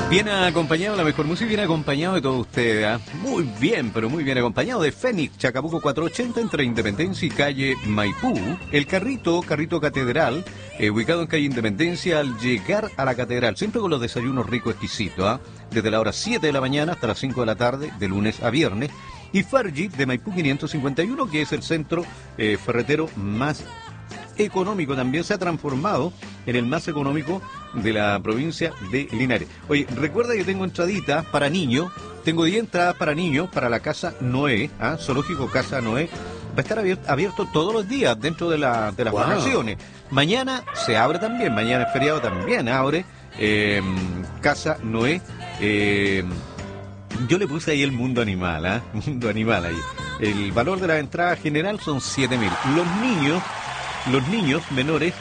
Bien acompañado, la mejor música, bien acompañado de todos ustedes, ¿eh? Muy bien, pero muy bien acompañado de Fénix, Chacabuco 480, entre Independencia y calle Maipú. El carrito Catedral, ubicado en calle Independencia, al llegar a la Catedral, siempre con los desayunos ricos, exquisitos, ¿eh? Desde la hora 7 de la mañana hasta las 5 de la tarde, de lunes a viernes. Y Fergie, de Maipú 551, que es el centro ferretero más económico, también se ha transformado en el más económico de la provincia de Linares. Oye, recuerda que tengo entraditas para niños, tengo 10 entradas para niños para la Casa Noé, Zoológico Casa Noé. Va a estar abierto todos los días dentro de las vacaciones. Mañana se abre también, mañana es feriado, también abre Casa Noé. Yo le puse ahí el mundo animal, mundo animal ahí. El valor de la entrada general son 7.000. Los niños menores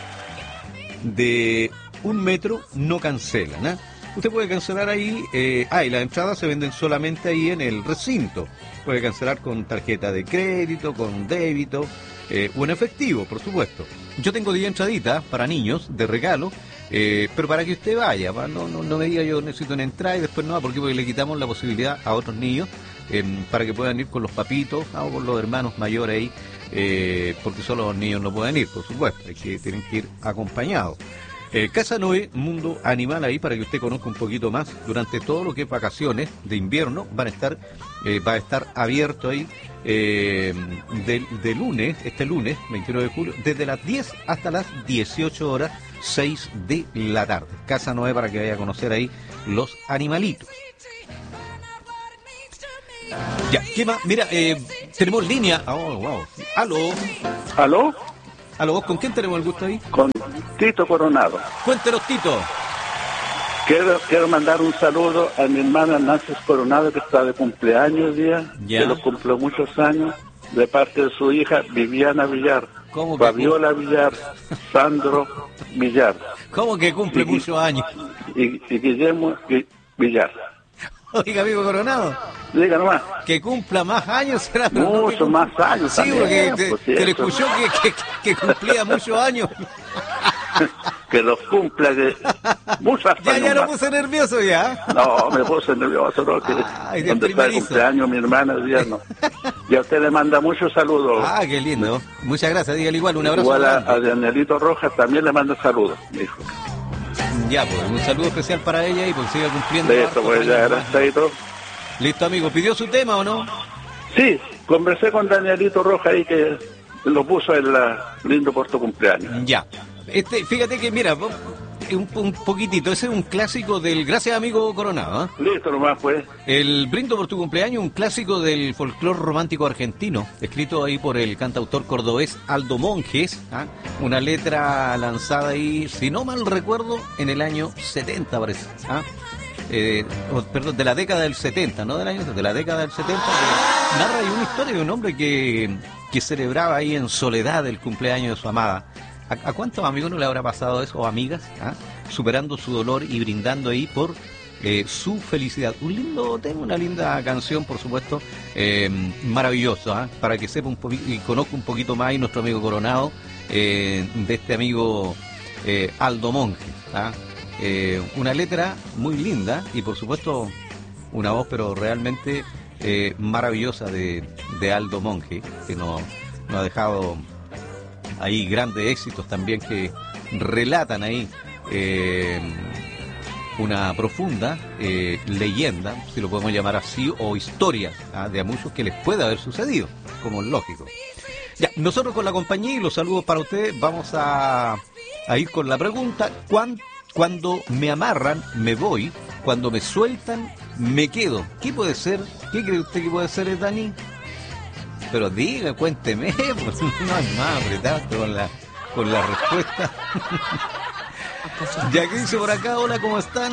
de 1 metro no cancelan, Usted puede cancelar ahí, y las entradas se venden solamente ahí en el recinto. Puede cancelar con tarjeta de crédito, con débito, o en efectivo, por supuesto. Yo tengo 10 entraditas para niños de regalo, pero para que usted vaya, no me diga yo necesito una entrada y después no, porque le quitamos la posibilidad a otros niños para que puedan ir con los papitos o con los hermanos mayores ahí. Porque solo los niños no pueden ir, por supuesto, tienen que ir acompañados. Casa Noé, mundo animal ahí para que usted conozca un poquito más durante todo lo que es vacaciones de invierno. Va a estar abierto ahí de lunes, este lunes 29 de julio, desde las 10 hasta las 18 horas 6 de la tarde. Casa Noé para que vaya a conocer ahí los animalitos. Ya, ¿qué más? Mira, tenemos línea. Oh, wow. ¿Aló? ¿Aló? ¿Con quién tenemos el gusto ahí? Con Tito Coronado. Cuéntenos, Tito. Quiero mandar un saludo a mi hermana Nancy Coronado, que está de cumpleaños día, que lo cumplió muchos años, de parte de su hija Viviana Villar, Fabiola Villar, Sandro Villar. ¿Cómo que cumple muchos años? Y Guillermo Villar. Oiga, amigo Coronado. Diga nomás. Que cumpla más años, será. Muchos más años. Sí, también, porque te le escuchó que cumplía muchos años. Que los cumpla, que muchas ya lo puse nervioso ya. No, me puse nervioso, ¿no? Que donde está el cumpleaños mi hermana el viernes. Y a usted le manda muchos saludos. Qué lindo. Muchas gracias, dígale igual, un abrazo. Igual a Danielito Rojas también le manda saludos, mi hijo. Ya, pues, un saludo especial para ella y porque siga cumpliendo. Listo, pues ya, gracias. Listo, amigo. ¿Pidió su tema o no? Sí, conversé con Danielito Rojas ahí que lo puso en la lindo por tu cumpleaños. Ya. Fíjate que, mira, un poquitito, ese es un clásico del... Gracias, amigo Coronado. Listo, nomás, pues. El Brindo por tu cumpleaños, un clásico del folclore romántico argentino, escrito ahí por el cantautor cordobés Aldo Monjes, una letra lanzada ahí, si no mal recuerdo, en el año 70, parece. Perdón, de la década del 70, no del año, de la década del 70, narra ahí una historia de un hombre que celebraba ahí en soledad el cumpleaños de su amada. ¿A cuántos amigos no le habrá pasado eso, o amigas, superando su dolor y brindando ahí por su felicidad? Tengo una linda canción, por supuesto, maravilloso, para que sepa un poquito y conozca un poquito más nuestro amigo Coronado, de este amigo Aldo Monge. Una letra muy linda y, por supuesto, una voz, pero realmente maravillosa de Aldo Monge, que nos ha dejado ahí grandes éxitos también que relatan ahí una profunda leyenda, si lo podemos llamar así, o historia de a muchos que les puede haber sucedido, como es lógico. Ya, nosotros con la compañía y los saludos para ustedes vamos a ir con la pregunta: cuando me amarran, me voy; cuando me sueltan, me quedo. ¿Qué puede ser? ¿Qué cree usted que puede ser, Dani? Pero diga, cuénteme, pues, no es más apretado con la respuesta. Ya que dice por acá, hola, ¿cómo están?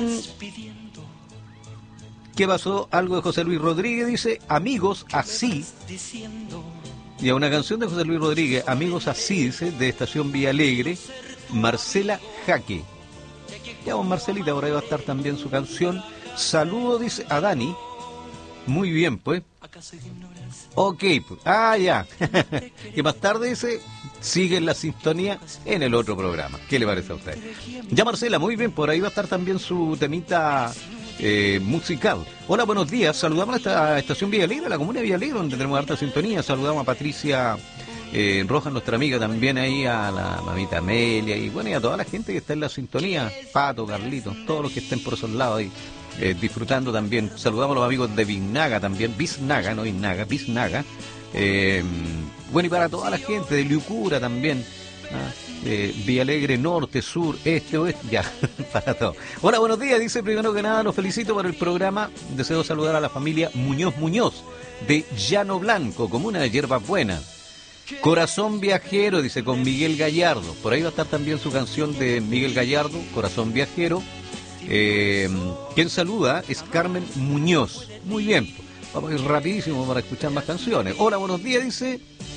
¿Qué pasó? Algo de José Luis Rodríguez, dice, amigos así. Y a una canción de José Luis Rodríguez, amigos así, dice, de Estación Vía Alegre, Marcela Jaque. Ya, vos, Marcelita, por ahí va a estar también su canción. Saludo, dice, a Dani. Muy bien, pues. Ok, ya. Que más tarde dice, sigue en la sintonía en el otro programa. ¿Qué le parece a usted? Ya Marcela, muy bien, por ahí va a estar también su temita musical. Hola, buenos días, saludamos a esta estación Villa Alegre, la comuna de Villa Alegre, donde tenemos harta sintonía. Saludamos a Patricia Rojas, nuestra amiga, también ahí a la mamita Amelia y bueno, y a toda la gente que está en la sintonía, Pato, Carlitos, todos los que estén por esos lados ahí. Disfrutando también. Saludamos a los amigos de Biznaga también, Biznaga, no Biznaga, Biznaga. Bueno, y para toda la gente de Liucura también, Villa Alegre, norte, sur, este, oeste, ya, para todo. Hola, buenos días, dice, primero que nada, los felicito por el programa. Deseo saludar a la familia Muñoz de Llano Blanco, comuna de Hierbas Buenas. Corazón Viajero, dice, con Miguel Gallardo. Por ahí va a estar también su canción de Miguel Gallardo, Corazón Viajero. Quien saluda es Carmen Muñoz. Muy bien, vamos a ir rapidísimo para escuchar más canciones. Hola, buenos días, dice.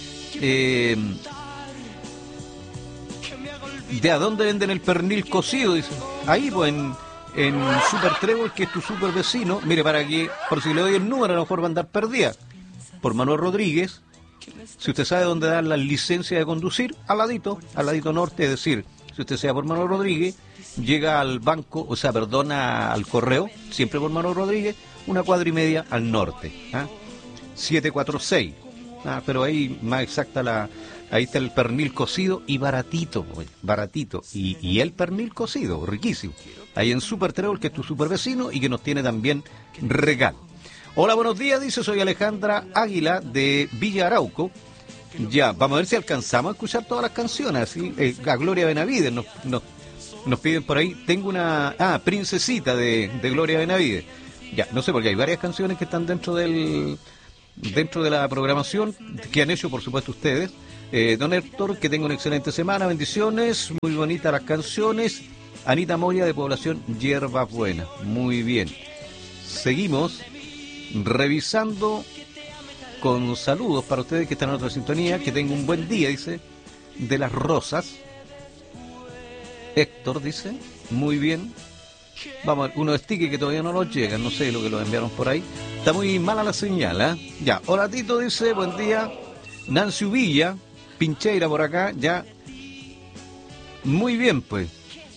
¿De a dónde venden el pernil cocido? Dice. Ahí, pues, en Super Trébol, que es tu super vecino. Mire, para que, por si le doy el número, a lo mejor va a andar perdida. Por Manuel Rodríguez. Si usted sabe dónde dan la licencia de conducir, al ladito norte, es decir, si usted sea por Manuel Rodríguez, llega al banco, al correo, siempre por Manuel Rodríguez, una cuadra y media al norte, 746, pero ahí más exacta ahí está el pernil cocido y baratito, y el pernil cocido, riquísimo, ahí en Super Trébol, que es tu super vecino y que nos tiene también regalo. Hola, buenos días, dice, soy Alejandra Águila de Villa Arauco. Ya, vamos a ver si alcanzamos a escuchar todas las canciones, así, a Gloria Benavides nos piden por ahí. Tengo una Princesita de Gloria Benavides. Ya, no sé, porque hay varias canciones que están dentro de la programación que han hecho, por supuesto, ustedes. Don Héctor, que tenga una excelente semana, bendiciones, muy bonitas las canciones. Anita Moya, de Población Hierbas Buenas, muy bien. Seguimos revisando con saludos para ustedes que están en otra sintonía. Que tenga un buen día, dice, de las Rosas. Héctor dice, muy bien. Vamos a ver, unos stickers que todavía no nos llegan, no sé lo que los enviaron por ahí. Está muy mala la señal, ¿eh? Ya, hola Tito, dice, buen día. Nancy Villa, Pincheira por acá, ya. Muy bien, pues.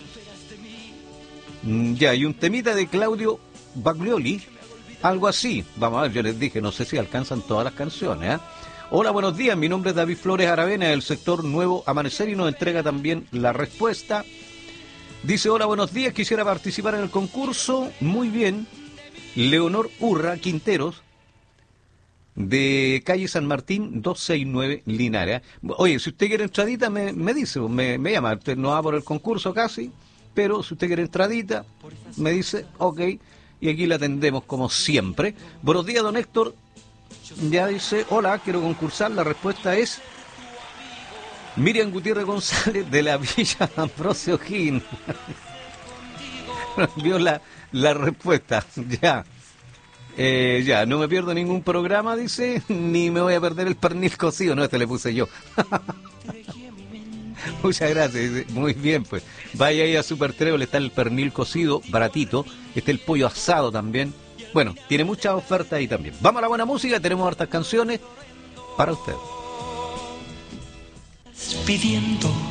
Ya, y un temita de Claudio Baglioli, algo así. Vamos a ver, yo les dije, no sé si alcanzan todas las canciones, ¿eh? Hola, buenos días, mi nombre es David Flores Aravena, del sector Nuevo Amanecer, y nos entrega también la respuesta. Dice, hola, buenos días, quisiera participar en el concurso. Muy bien. Leonor Urra Quinteros, de calle San Martín 269 Linares. Oye, si usted quiere entradita, me dice, me llama. Usted no va por el concurso casi, pero si usted quiere entradita, me dice, ok, y aquí la atendemos como siempre. Buenos días, don Héctor. Ya dice, hola, quiero concursar. La respuesta es Miriam Gutiérrez González, de la Villa Ambrosio O'Higgins. Vio la respuesta, ya. Ya, no me pierdo ningún programa, dice, ni me voy a perder el pernil cocido. No, este le puse yo. Muchas gracias, dice. Muy bien, pues. Vaya ahí a Super Trébol, está el pernil cocido, baratito. Está el pollo asado también. Bueno, tiene muchas ofertas ahí también. Vamos a la buena música, tenemos hartas canciones para ustedes. Pidiendo